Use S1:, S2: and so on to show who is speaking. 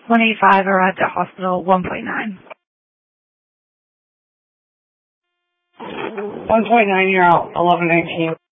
S1: 185 arrived at hospital, 1.9.
S2: 1.9, you're out, 11:19.